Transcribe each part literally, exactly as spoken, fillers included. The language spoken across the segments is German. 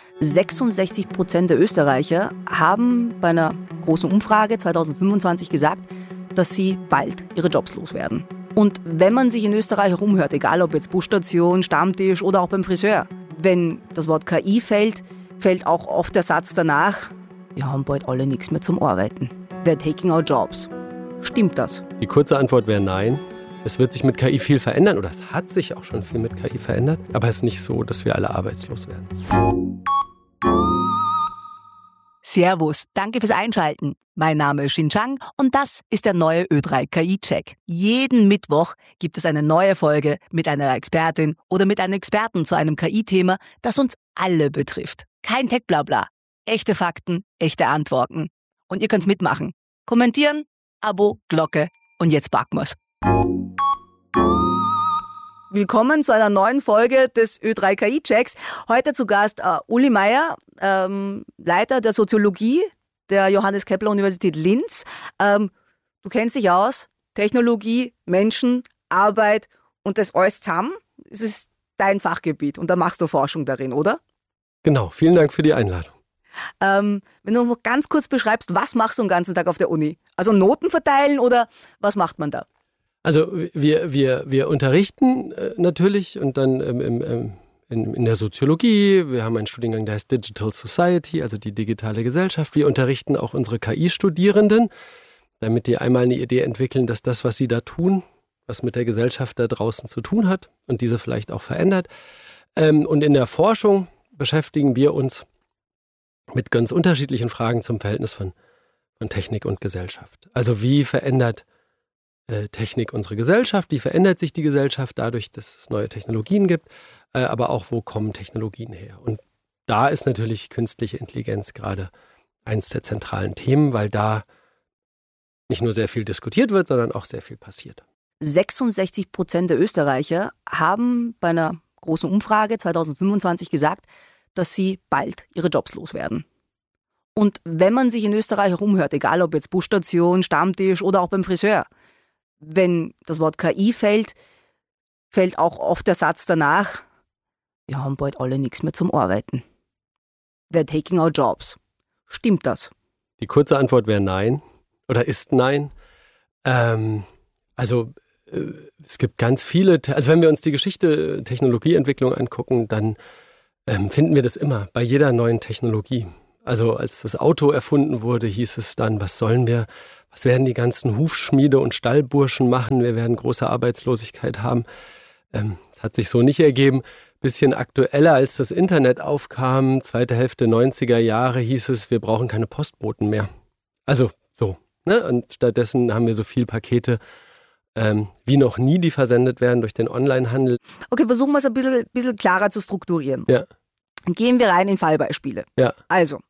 sechsundsechzig Prozent der Österreicher haben bei einer großen Umfrage zweitausendfünfundzwanzig gesagt, dass sie bald ihre Jobs loswerden. Und wenn man sich in Österreich herumhört, egal ob jetzt Busstation, Stammtisch oder auch beim Friseur, wenn das Wort K I fällt, fällt auch oft der Satz danach, wir haben bald alle nichts mehr zum Arbeiten. They're taking our jobs. Stimmt das? Die kurze Antwort wäre nein. Es wird sich mit K I viel verändern oder es hat sich auch schon viel mit K I verändert, aber es ist nicht so, dass wir alle arbeitslos werden. Servus, danke fürs Einschalten. Mein Name ist Xin Chang und das ist der neue Ö drei K I-Check. Jeden Mittwoch gibt es eine neue Folge mit einer Expertin oder mit einem Experten zu einem K I-Thema, das uns alle betrifft. Kein Tech-Blabla. Echte Fakten, echte Antworten. Und ihr könnt's mitmachen. Kommentieren, Abo, Glocke und jetzt packen wir's. Willkommen zu einer neuen Folge des Ö drei K I-Checks. Heute zu Gast äh, Uli Meier, ähm, Leiter der Soziologie der Johannes Kepler Universität Linz. Ähm, du kennst dich aus, Technologie, Menschen, Arbeit und das alles zusammen. Es ist dein Fachgebiet und da machst du Forschung darin, oder? Genau, vielen Dank für die Einladung. Ähm, wenn du noch ganz kurz beschreibst, was machst du den ganzen Tag auf der Uni? Also Noten verteilen oder was macht man da? Also wir, wir, wir unterrichten äh, natürlich und dann ähm, im, in, in der Soziologie. Wir haben einen Studiengang, der heißt Digital Society, also die digitale Gesellschaft. Wir unterrichten auch unsere K I-Studierenden, damit die einmal eine Idee entwickeln, dass das, was sie da tun, was mit der Gesellschaft da draußen zu tun hat und diese vielleicht auch verändert. Ähm, und in der Forschung beschäftigen wir uns mit ganz unterschiedlichen Fragen zum Verhältnis von, von Technik und Gesellschaft. Also wie verändert Technik unsere Gesellschaft, wie verändert sich die Gesellschaft dadurch, dass es neue Technologien gibt, äh, aber auch, wo kommen Technologien her? Und da ist natürlich künstliche Intelligenz gerade eins der zentralen Themen, weil da nicht nur sehr viel diskutiert wird, sondern auch sehr viel passiert. sechsundsechzig Prozent der Österreicher haben bei einer großen Umfrage zweitausendfünfundzwanzig gesagt, dass sie bald ihre Jobs loswerden. Und wenn man sich in Österreich herumhört, egal ob jetzt Busstation, Stammtisch oder auch beim Friseur, wenn das Wort K I fällt, fällt auch oft der Satz danach, wir haben bald alle nichts mehr zum Arbeiten. They're taking our jobs. Stimmt das? Die kurze Antwort wäre nein oder ist nein. Ähm, also äh, es gibt ganz viele, also wenn wir uns die Geschichte Technologieentwicklung angucken, dann ähm, finden wir das immer bei jeder neuen Technologie. Also als das Auto erfunden wurde, hieß es dann, was sollen wir Was werden die ganzen Hufschmiede und Stallburschen machen? Wir werden große Arbeitslosigkeit haben. Ähm, das hat sich so nicht ergeben. Bisschen aktueller, als das Internet aufkam, zweite Hälfte neunziger Jahre, hieß es, wir brauchen keine Postboten mehr. Also so. Ne? Und stattdessen haben wir so viele Pakete ähm, wie noch nie, die versendet werden durch den Onlinehandel. Okay, versuchen wir es ein bisschen, bisschen klarer zu strukturieren. Ja. Gehen wir rein in Fallbeispiele. Ja. Also,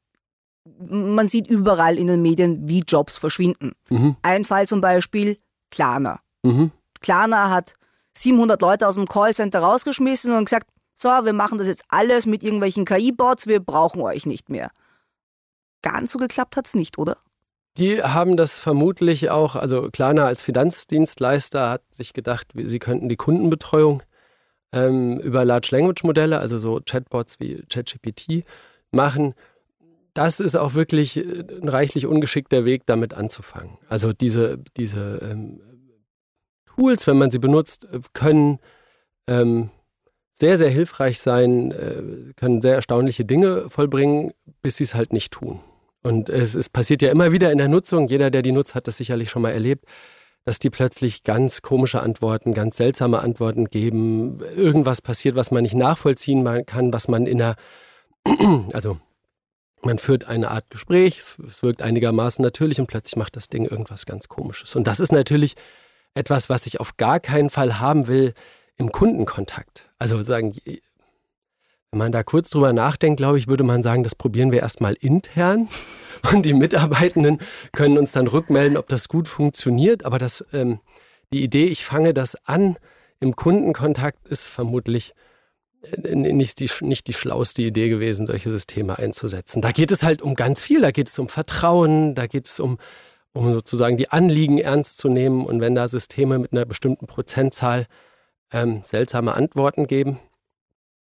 man sieht überall in den Medien, wie Jobs verschwinden. Mhm. Ein Fall zum Beispiel, Klarna. Mhm. Klarna hat siebenhundert Leute aus dem Callcenter rausgeschmissen und gesagt, so, wir machen das jetzt alles mit irgendwelchen K I-Bots, wir brauchen euch nicht mehr. Ganz so geklappt hat es nicht, oder? Die haben das vermutlich auch, also Klarna als Finanzdienstleister hat sich gedacht, sie könnten die Kundenbetreuung ähm, über Large Language Modelle, also so Chatbots wie ChatGPT, machen. Das ist auch wirklich ein reichlich ungeschickter Weg, damit anzufangen. Also diese, diese ähm, Tools, wenn man sie benutzt, können ähm, sehr, sehr hilfreich sein, äh, können sehr erstaunliche Dinge vollbringen, bis sie es halt nicht tun. Und es, es passiert ja immer wieder in der Nutzung, jeder, der die nutzt, hat das sicherlich schon mal erlebt, dass die plötzlich ganz komische Antworten, ganz seltsame Antworten geben. Irgendwas passiert, was man nicht nachvollziehen kann, was man in der, also man führt eine Art Gespräch, es, es wirkt einigermaßen natürlich und plötzlich macht das Ding irgendwas ganz Komisches. Und das ist natürlich etwas, was ich auf gar keinen Fall haben will im Kundenkontakt. Also sagen, wenn man da kurz drüber nachdenkt, glaube ich, würde man sagen, das probieren wir erstmal intern und die Mitarbeitenden können uns dann rückmelden, ob das gut funktioniert. Aber das, ähm, die Idee, ich fange das an im Kundenkontakt, ist vermutlich nicht die, nicht die schlauste Idee gewesen, solche Systeme einzusetzen. Da geht es halt um ganz viel, da geht es um Vertrauen, da geht es um, um sozusagen die Anliegen ernst zu nehmen. Und wenn da Systeme mit einer bestimmten Prozentzahl ähm, seltsame Antworten geben,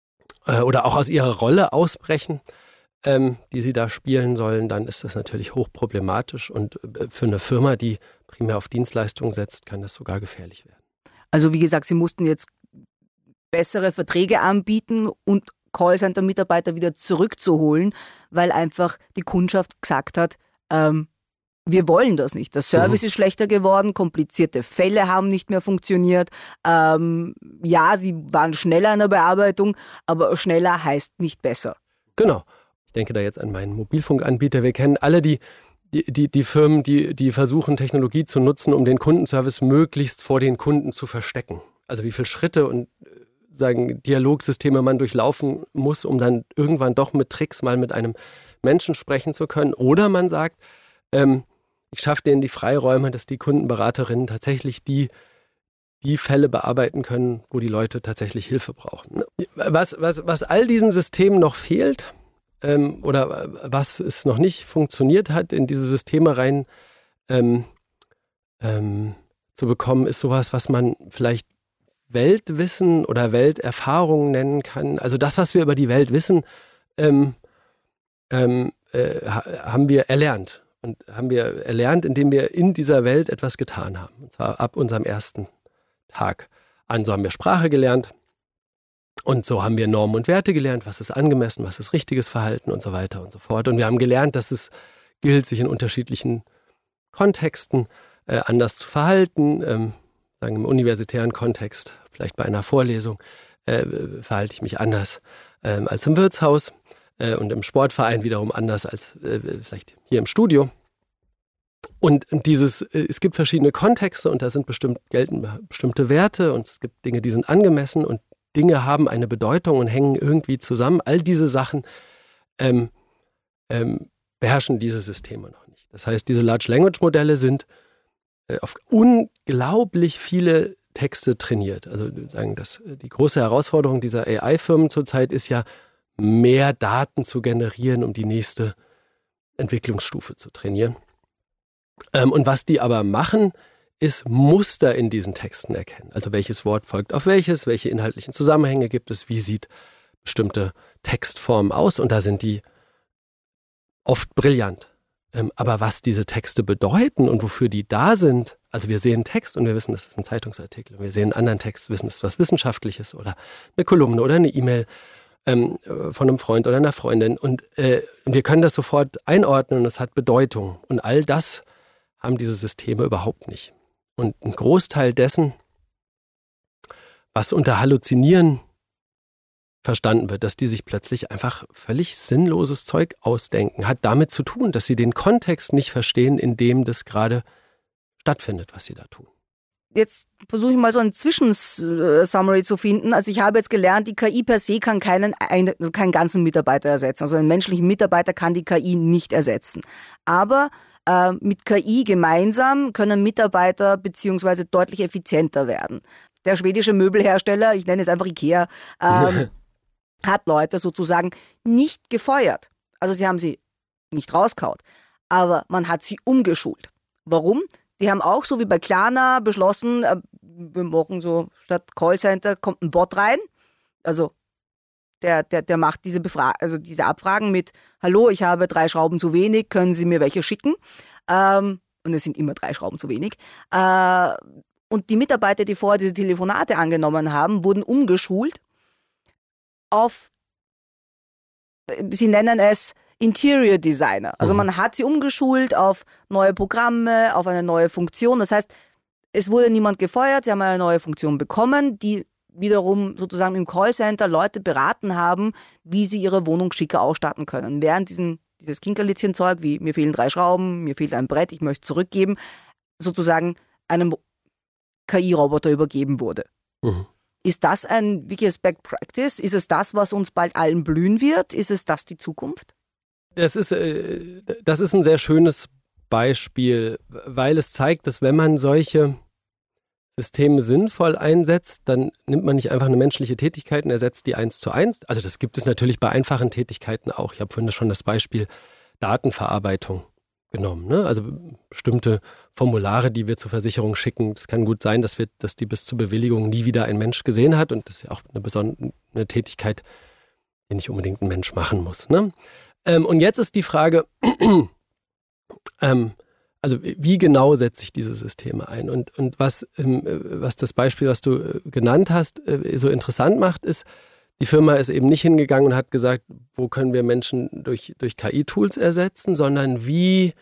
äh, oder auch aus ihrer Rolle ausbrechen, ähm, die sie da spielen sollen, dann ist das natürlich hochproblematisch. Und äh, für eine Firma, die primär auf Dienstleistungen setzt, kann das sogar gefährlich werden. Also wie gesagt, Sie mussten jetzt bessere Verträge anbieten und Callcenter-Mitarbeiter wieder zurückzuholen, weil einfach die Kundschaft gesagt hat, ähm, wir wollen das nicht. Der Service mhm. ist schlechter geworden, komplizierte Fälle haben nicht mehr funktioniert. Ähm, ja, sie waren schneller in der Bearbeitung, aber schneller heißt nicht besser. Genau. Ich denke da jetzt an meinen Mobilfunkanbieter. Wir kennen alle die, die, die, die Firmen, die, die versuchen, Technologie zu nutzen, um den Kundenservice möglichst vor den Kunden zu verstecken. Also wie viele Schritte und sagen Dialogsysteme man durchlaufen muss, um dann irgendwann doch mit Tricks mal mit einem Menschen sprechen zu können. Oder man sagt, ähm, ich schaffe denen die Freiräume, dass die Kundenberaterinnen tatsächlich die, die Fälle bearbeiten können, wo die Leute tatsächlich Hilfe brauchen. Was, was, was all diesen Systemen noch fehlt ähm, oder was es noch nicht funktioniert hat, in diese Systeme rein ähm, ähm, zu bekommen, ist sowas, was man vielleicht Weltwissen oder Welterfahrung nennen kann. Also das, was wir über die Welt wissen, ähm, ähm, äh, haben wir erlernt. Und haben wir erlernt, indem wir in dieser Welt etwas getan haben. Und zwar ab unserem ersten Tag an. So haben wir Sprache gelernt und so haben wir Normen und Werte gelernt, was ist angemessen, was ist richtiges Verhalten und so weiter und so fort. Und wir haben gelernt, dass es gilt, sich in unterschiedlichen Kontexten äh, anders zu verhalten. Ähm, sagen im universitären Kontext, vielleicht bei einer Vorlesung, äh, verhalte ich mich anders äh, als im Wirtshaus. Und im Sportverein wiederum anders als äh, vielleicht hier im Studio. Und dieses, äh, es gibt verschiedene Kontexte und da sind bestimmt, gelten bestimmte Werte und es gibt Dinge, die sind angemessen und Dinge haben eine Bedeutung und hängen irgendwie zusammen. All diese Sachen ähm, ähm, beherrschen diese Systeme noch nicht. Das heißt, diese Large Language Modelle sind äh, auf unglaublich viele Texte trainiert. Also sagen, dass die große Herausforderung dieser A I-Firmen zurzeit ist ja, mehr Daten zu generieren, um die nächste Entwicklungsstufe zu trainieren. Ähm, und was die aber machen, ist Muster in diesen Texten erkennen. Also welches Wort folgt auf welches, welche inhaltlichen Zusammenhänge gibt es, wie sieht bestimmte Textform aus und da sind die oft brillant. Ähm, aber was diese Texte bedeuten und wofür die da sind, also wir sehen Text und wir wissen, das ist ein Zeitungsartikel. Wir sehen einen anderen Text, wissen, das ist was Wissenschaftliches oder eine Kolumne oder eine E-Mail ähm, von einem Freund oder einer Freundin. Und äh, wir können das sofort einordnen und es hat Bedeutung. Und all das haben diese Systeme überhaupt nicht. Und ein Großteil dessen, was unter Halluzinieren verstanden wird, dass die sich plötzlich einfach völlig sinnloses Zeug ausdenken, hat damit zu tun, dass sie den Kontext nicht verstehen, in dem das gerade stattfindet, was sie da tun. Jetzt versuche ich mal so ein Zwischensummary zu finden. Also ich habe jetzt gelernt, die K I per se kann keinen, also keinen ganzen Mitarbeiter ersetzen. Also einen menschlichen Mitarbeiter kann die K I nicht ersetzen. Aber äh, mit K I gemeinsam können Mitarbeiter beziehungsweise deutlich effizienter werden. Der schwedische Möbelhersteller, ich nenne es einfach IKEA, ähm, hat Leute sozusagen nicht gefeuert. Also sie haben sie nicht rausgehauen, aber man hat sie umgeschult. Warum? Die haben auch, so wie bei Klarna, beschlossen, äh, wir machen so, statt Callcenter kommt ein Bot rein. Also der, der, der macht diese, Befra- also diese Abfragen mit, hallo, ich habe drei Schrauben zu wenig, können Sie mir welche schicken? Ähm, und es sind immer drei Schrauben zu wenig. Äh, und die Mitarbeiter, die vorher diese Telefonate angenommen haben, wurden umgeschult auf, sie nennen es Interior Designer. Also man hat sie umgeschult auf neue Programme, auf eine neue Funktion. Das heißt, es wurde niemand gefeuert, sie haben eine neue Funktion bekommen, die wiederum sozusagen im Callcenter Leute beraten haben, wie sie ihre Wohnung schicker ausstatten können. Während diesen, dieses Kinkerlitzchen-Zeug, wie mir fehlen drei Schrauben, mir fehlt ein Brett, ich möchte zurückgeben, sozusagen einem K I-Roboter übergeben wurde. Mhm. Ist das ein wirkliches Best Practice? Ist es das, was uns bald allen blühen wird? Ist es das die Zukunft? Das ist, äh, das ist ein sehr schönes Beispiel, weil es zeigt, dass wenn man solche Systeme sinnvoll einsetzt, dann nimmt man nicht einfach eine menschliche Tätigkeit und ersetzt die eins zu eins. Also das gibt es natürlich bei einfachen Tätigkeiten auch. Ich habe vorhin schon das Beispiel Datenverarbeitung genommen. Ne? Also bestimmte Formulare, die wir zur Versicherung schicken. Es kann gut sein, dass wir, dass die bis zur Bewilligung nie wieder ein Mensch gesehen hat und das ist ja auch eine besondere eine Tätigkeit, den nicht unbedingt ein Mensch machen muss. Ne? Ähm, und jetzt ist die Frage, ähm, also wie genau setze ich diese Systeme ein? Und, und was, ähm, was das Beispiel, was du äh, genannt hast, äh, so interessant macht, ist, die Firma ist eben nicht hingegangen und hat gesagt, wo können wir Menschen durch, durch K I-Tools ersetzen, sondern wie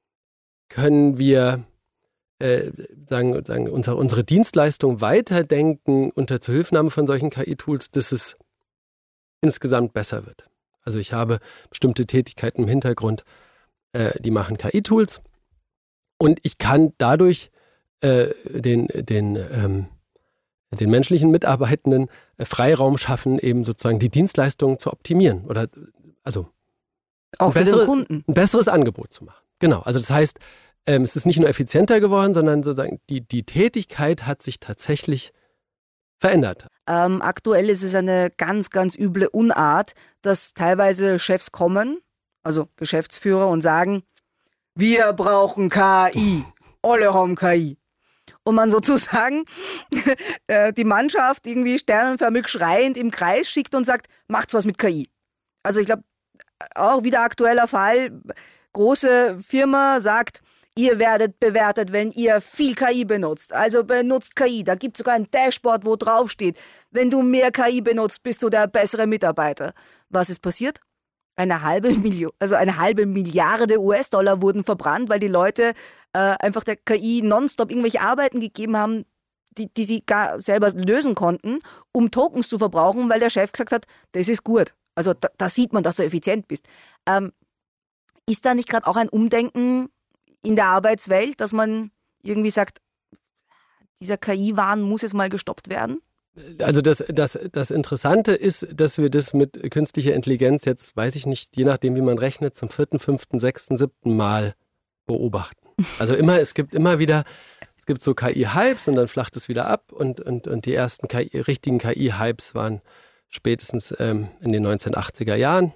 können wir äh, sagen, sagen, unsere, unsere Dienstleistung weiterdenken unter Zuhilfenahme von solchen K I-Tools, dass es insgesamt besser wird. Also ich habe bestimmte Tätigkeiten im Hintergrund, äh, die machen K I-Tools und ich kann dadurch äh, den, den, ähm, den menschlichen Mitarbeitenden äh, Freiraum schaffen, eben sozusagen die Dienstleistungen zu optimieren oder also auch ein, für bessere, den Kunden. ein besseres Angebot zu machen. Genau, also das heißt, ähm, es ist nicht nur effizienter geworden, sondern sozusagen die, die Tätigkeit hat sich tatsächlich verändert. Ähm, aktuell ist es eine ganz, ganz üble Unart, dass teilweise Chefs kommen, also Geschäftsführer, und sagen, wir brauchen K I, alle haben K I. Und man sozusagen die Mannschaft irgendwie sternenförmig schreiend im Kreis schickt und sagt, macht's was mit K I. Also ich glaube, auch wieder aktueller Fall, große Firma sagt, ihr werdet bewertet, wenn ihr viel K I benutzt. Also benutzt K I. Da gibt es sogar ein Dashboard, wo drauf steht, wenn du mehr K I benutzt, bist du der bessere Mitarbeiter. Was ist passiert? Eine halbe Million, also eine halbe Milliarde U S-Dollar wurden verbrannt, weil die Leute äh, einfach der K I nonstop irgendwelche Arbeiten gegeben haben, die, die sie gar selber lösen konnten, um Tokens zu verbrauchen, weil der Chef gesagt hat, das ist gut. Also da, da sieht man, dass du effizient bist. Ähm, ist da nicht gerade auch ein Umdenken in der Arbeitswelt, dass man irgendwie sagt, dieser K I-Wahn muss jetzt mal gestoppt werden? Also das, das, das Interessante ist, dass wir das mit künstlicher Intelligenz jetzt, weiß ich nicht, je nachdem wie man rechnet, zum vierten, fünften, sechsten, siebten Mal beobachten. Also immer, es gibt immer wieder, es gibt so K I-Hypes und dann flacht es wieder ab und, und, und die ersten K I, richtigen K I-Hypes waren spätestens ähm, in den neunzehnhundertachtziger Jahren.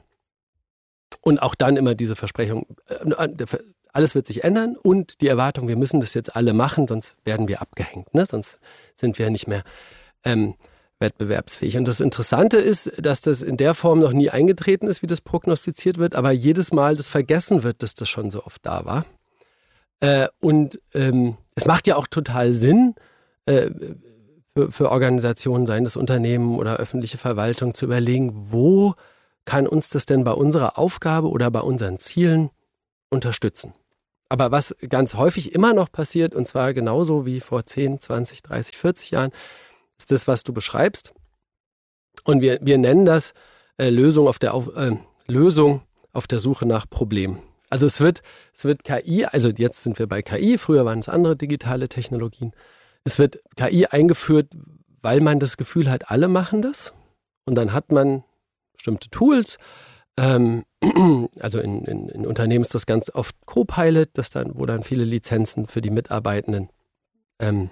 Und auch dann immer diese Versprechung, äh, alles wird sich ändern und die Erwartung, wir müssen das jetzt alle machen, sonst werden wir abgehängt, ne? Sonst sind wir nicht mehr ähm, wettbewerbsfähig. Und das Interessante ist, dass das in der Form noch nie eingetreten ist, wie das prognostiziert wird, aber jedes Mal das vergessen wird, dass das schon so oft da war. Äh, und ähm, es macht ja auch total Sinn, äh, für, für Organisationen, seien das Unternehmen oder öffentliche Verwaltung, zu überlegen, wo kann uns das denn bei unserer Aufgabe oder bei unseren Zielen unterstützen. Aber was ganz häufig immer noch passiert, und zwar genauso wie vor zehn, zwanzig, dreißig, vierzig Jahren, ist das, was du beschreibst. Und wir, wir nennen das äh, Lösung, auf der auf, äh, Lösung auf der Suche nach Problemen. Also es wird, es wird K I, also jetzt sind wir bei K I, früher waren es andere digitale Technologien. Es wird K I eingeführt, weil man das Gefühl hat, alle machen das. Und dann hat man bestimmte Tools. Ähm, also in, in, in Unternehmen ist das ganz oft Copilot, das dann, wo dann viele Lizenzen für die Mitarbeitenden ähm,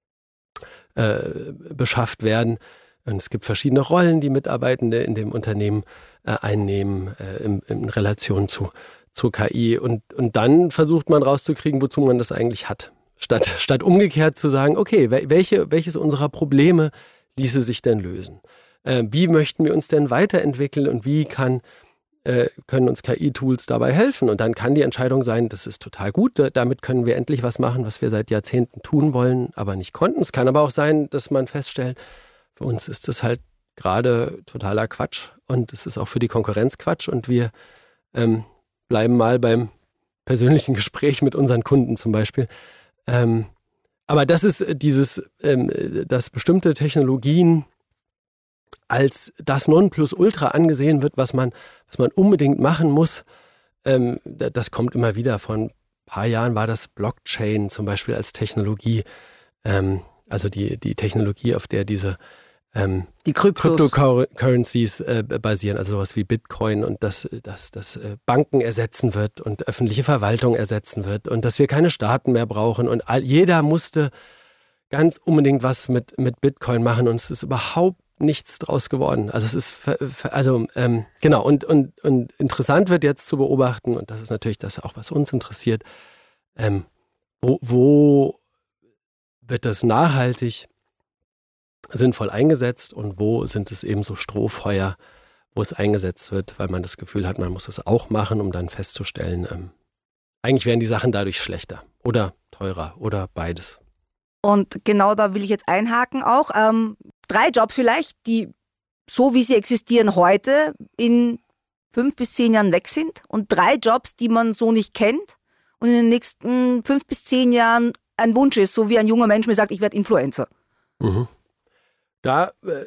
äh, beschafft werden. Und es gibt verschiedene Rollen, die Mitarbeitende in dem Unternehmen äh, einnehmen äh, in, in Relation zu, zu K I. Und, und dann versucht man rauszukriegen, wozu man das eigentlich hat. Statt, statt umgekehrt zu sagen, okay, welche, welches unserer Probleme ließe sich denn lösen? Äh, wie möchten wir uns denn weiterentwickeln und wie kann, äh, können uns K I-Tools dabei helfen? Und dann kann die Entscheidung sein, das ist total gut, damit können wir endlich was machen, was wir seit Jahrzehnten tun wollen, aber nicht konnten. Es kann aber auch sein, dass man feststellt, für uns ist das halt gerade totaler Quatsch und es ist auch für die Konkurrenz Quatsch und wir ähm, bleiben mal beim persönlichen Gespräch mit unseren Kunden zum Beispiel. Ähm, aber das ist dieses, ähm, dass bestimmte Technologien als das Nonplusultra angesehen wird, was man, was man unbedingt machen muss. Ähm, das kommt immer wieder. Vor ein paar Jahren war das Blockchain zum Beispiel als Technologie, ähm, also die, die Technologie, auf der diese ähm, die Cryptocurrencies äh, basieren, also sowas wie Bitcoin und dass das, das äh, Banken ersetzen wird und öffentliche Verwaltung ersetzen wird und dass wir keine Staaten mehr brauchen und all, jeder musste ganz unbedingt was mit, mit Bitcoin machen und es ist überhaupt nichts draus geworden. Also es ist, also ähm, genau, und, und, und interessant wird jetzt zu beobachten, und das ist natürlich das auch, was uns interessiert, ähm, wo, wo wird das nachhaltig sinnvoll eingesetzt und wo sind es eben so Strohfeuer, wo es eingesetzt wird, weil man das Gefühl hat, man muss es auch machen, um dann festzustellen, ähm, eigentlich werden die Sachen dadurch schlechter oder teurer oder beides. Und genau da will ich jetzt einhaken auch. Ähm, drei Jobs vielleicht, die so wie sie existieren heute in fünf bis zehn Jahren weg sind und drei Jobs, die man so nicht kennt und in den nächsten fünf bis zehn Jahren ein Wunsch ist, so wie ein junger Mensch mir sagt, ich werde Influencer. Mhm. Da, äh,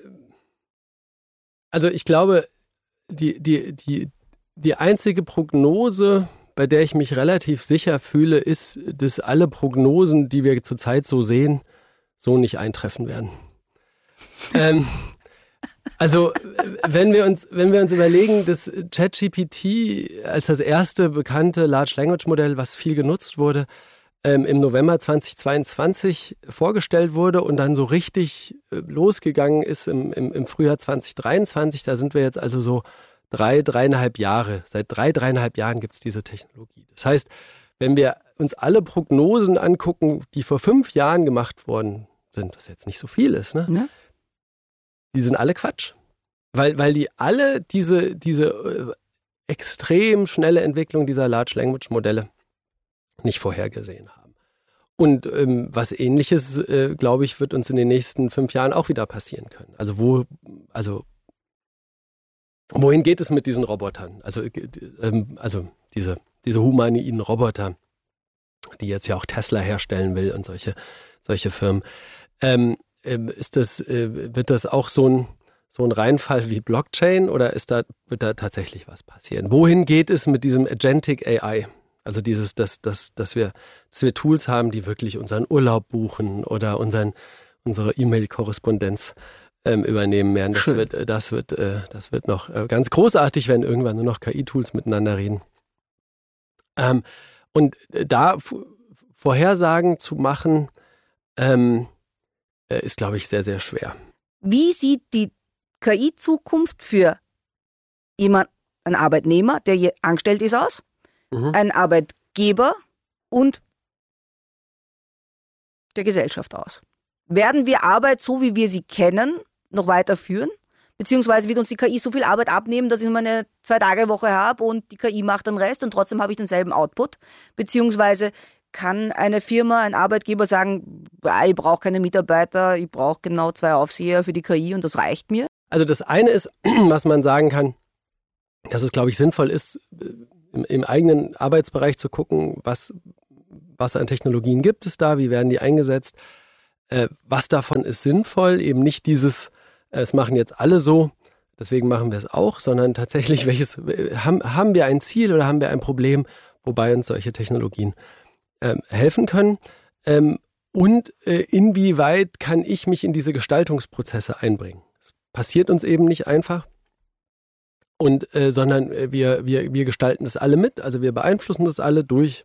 also ich glaube, die, die, die, die einzige Prognose, bei der ich mich relativ sicher fühle, ist, dass alle Prognosen, die wir zurzeit so sehen, so nicht eintreffen werden. ähm, also wenn wir uns, wenn wir uns überlegen, dass ChatGPT als das erste bekannte Large Language Modell, was viel genutzt wurde, ähm, im November zweitausendzweiundzwanzig vorgestellt wurde und dann so richtig äh, losgegangen ist im, im, im Frühjahr zweitausenddreiundzwanzig, da sind wir jetzt also so drei, dreieinhalb Jahre. Seit drei, dreieinhalb Jahren gibt es diese Technologie. Das heißt, wenn wir uns alle Prognosen angucken, die vor fünf Jahren gemacht worden sind, was jetzt nicht so viel ist, ne? Ja. Die sind alle Quatsch. Weil, weil die alle diese, diese äh, extrem schnelle Entwicklung dieser Large Language Modelle nicht vorhergesehen haben. Und ähm, was Ähnliches, äh, glaube ich, wird uns in den nächsten fünf Jahren auch wieder passieren können. Also wo, also wohin geht es mit diesen Robotern? Also, ähm, also diese, diese humanoiden Roboter, die jetzt ja auch Tesla herstellen will und solche, solche Firmen. Ähm, ähm, ist das, äh, wird das auch so ein, so ein Reinfall wie Blockchain oder ist da, wird da tatsächlich was passieren? Wohin geht es mit diesem Agentic A I? Also dieses, dass, dass, dass, wir, dass wir Tools haben, die wirklich unseren Urlaub buchen oder unseren, unsere E-Mail-Korrespondenz ähm, übernehmen werden. Das wird, das, wird, äh, das wird noch äh, ganz großartig, wenn irgendwann nur noch K I-Tools miteinander reden. Ähm, und da f- Vorhersagen zu machen, ähm, äh, ist, glaube ich, sehr, sehr schwer. Wie sieht die K I-Zukunft für jemand, einen Arbeitnehmer, der hier angestellt ist, aus? Mhm. Ein Arbeitgeber und der Gesellschaft aus? Werden wir Arbeit, so wie wir sie kennen, noch weiterführen? Beziehungsweise wird uns die K I so viel Arbeit abnehmen, dass ich nur eine Zwei-Tage-Woche habe und die K I macht den Rest und trotzdem habe ich denselben Output? Beziehungsweise kann eine Firma, ein Arbeitgeber sagen, ich brauche keine Mitarbeiter, ich brauche genau zwei Aufseher für die K I und das reicht mir? Also das eine ist, was man sagen kann, dass es, glaube ich, sinnvoll ist, im, im eigenen Arbeitsbereich zu gucken, was, was an Technologien gibt es da, wie werden die eingesetzt, äh, was davon ist sinnvoll, eben nicht dieses, äh, es machen jetzt alle so, deswegen machen wir es auch, sondern tatsächlich, welches haben, haben wir ein Ziel oder haben wir ein Problem, wobei uns solche Technologien ähm, helfen können ähm, und äh, inwieweit kann ich mich in diese Gestaltungsprozesse einbringen. Das passiert uns eben nicht einfach. Und, äh, sondern wir, wir, wir gestalten das alle mit, also wir beeinflussen das alle durch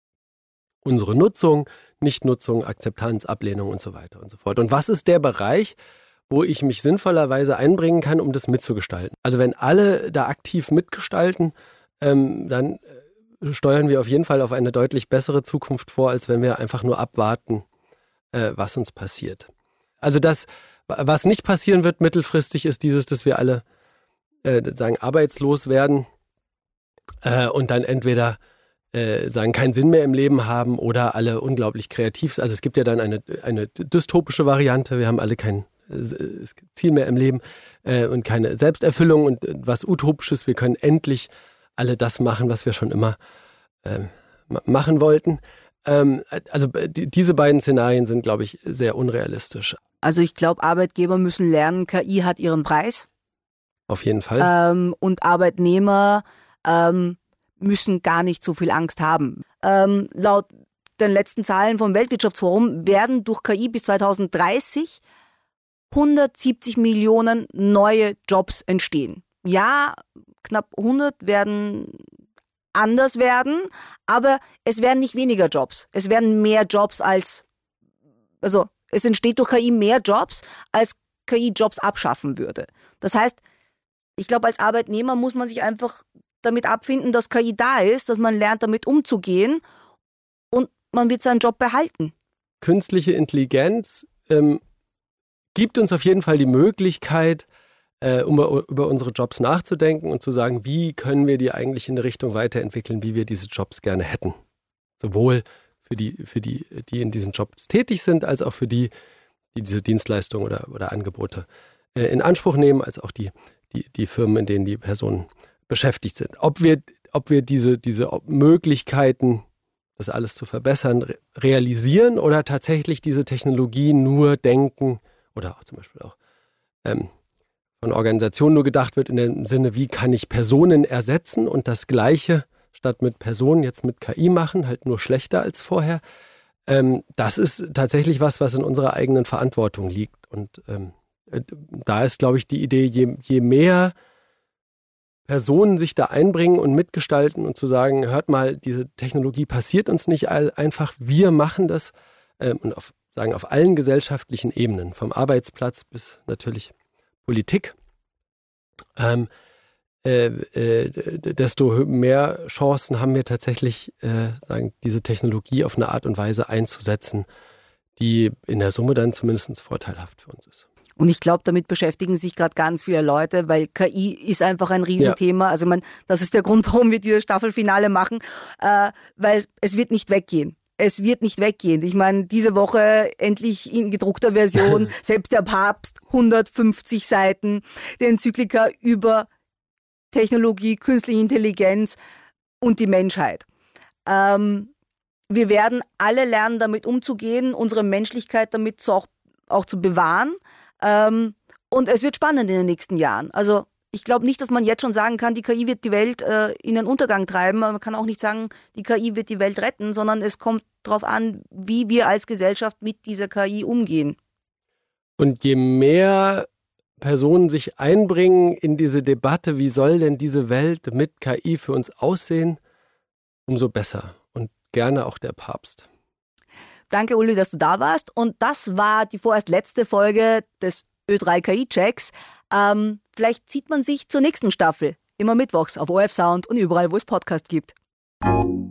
unsere Nutzung, Nichtnutzung, Akzeptanz, Ablehnung und so weiter und so fort. Und was ist der Bereich, wo ich mich sinnvollerweise einbringen kann, um das mitzugestalten? Also wenn alle da aktiv mitgestalten, ähm, dann steuern wir auf jeden Fall auf eine deutlich bessere Zukunft vor, als wenn wir einfach nur abwarten, äh, was uns passiert. Also das, was nicht passieren wird mittelfristig, ist dieses, dass wir alle Äh, sagen, arbeitslos werden äh, und dann entweder äh, sagen, keinen Sinn mehr im Leben haben oder alle unglaublich kreativ sind. Also es gibt ja dann eine, eine dystopische Variante, wir haben alle kein äh, Ziel mehr im Leben äh, und keine Selbsterfüllung und äh, was Utopisches, wir können endlich alle das machen, was wir schon immer äh, machen wollten. Ähm, also die, diese beiden Szenarien sind, glaube ich, sehr unrealistisch. Also ich glaube, Arbeitgeber müssen lernen, K I hat ihren Preis. Auf jeden Fall. Ähm, und Arbeitnehmer ähm, müssen gar nicht so viel Angst haben. Ähm, laut den letzten Zahlen vom Weltwirtschaftsforum werden durch K I bis zweitausenddreißig hundertsiebzig Millionen neue Jobs entstehen. Ja, knapp hundert werden anders werden, aber es werden nicht weniger Jobs. Es werden mehr Jobs als, also es entsteht durch K I mehr Jobs, als K I Jobs abschaffen würde. Das heißt, ich glaube, als Arbeitnehmer muss man sich einfach damit abfinden, dass K I da ist, dass man lernt, damit umzugehen und man wird seinen Job behalten. Künstliche Intelligenz ähm, gibt uns auf jeden Fall die Möglichkeit, äh, um über unsere Jobs nachzudenken und zu sagen, wie können wir die eigentlich in eine Richtung weiterentwickeln, wie wir diese Jobs gerne hätten. Sowohl für die, für die, die in diesen Jobs tätig sind, als auch für die, die diese Dienstleistungen oder, oder Angebote äh, in Anspruch nehmen, als auch die, die, die Firmen, in denen die Personen beschäftigt sind. Ob wir, ob wir diese, diese Möglichkeiten, das alles zu verbessern, re- realisieren oder tatsächlich diese Technologie nur denken oder auch zum Beispiel auch ähm, von Organisationen nur gedacht wird in dem Sinne, wie kann ich Personen ersetzen und das Gleiche statt mit Personen jetzt mit K I machen, halt nur schlechter als vorher. Ähm, das ist tatsächlich was, was in unserer eigenen Verantwortung liegt. Und ähm, da ist, glaube ich, die Idee, je, je mehr Personen sich da einbringen und mitgestalten und zu sagen, hört mal, diese Technologie passiert uns nicht all, einfach, wir machen das ähm, und auf, sagen auf allen gesellschaftlichen Ebenen, vom Arbeitsplatz bis natürlich Politik, ähm, äh, äh, desto mehr Chancen haben wir tatsächlich, äh, sagen, diese Technologie auf eine Art und Weise einzusetzen, die in der Summe dann zumindest vorteilhaft für uns ist. Und ich glaube, damit beschäftigen sich gerade ganz viele Leute, weil K I ist einfach ein Riesenthema. Ja. Also man, das ist der Grund, warum wir dieses Staffelfinale machen, äh, weil es wird nicht weggehen. Es wird nicht weggehen. Ich meine, diese Woche endlich in gedruckter Version, selbst der Papst, hundertfünfzig Seiten, die Enzyklika über Technologie, künstliche Intelligenz und die Menschheit. Ähm, wir werden alle lernen, damit umzugehen, unsere Menschlichkeit damit zu auch, auch zu bewahren. Ähm, und es wird spannend in den nächsten Jahren. Also ich glaube nicht, dass man jetzt schon sagen kann, die K I wird die Welt äh, in den Untergang treiben. Man kann auch nicht sagen, die K I wird die Welt retten, sondern es kommt darauf an, wie wir als Gesellschaft mit dieser K I umgehen. Und je mehr Personen sich einbringen in diese Debatte, wie soll denn diese Welt mit K I für uns aussehen, umso besser. Und gerne auch der Papst. Danke, Uli, dass du da warst. Und das war die vorerst letzte Folge des Ö drei K I-Checks. Ähm, vielleicht sieht man sich zur nächsten Staffel. Immer mittwochs auf O R F Sound und überall, wo es Podcast gibt.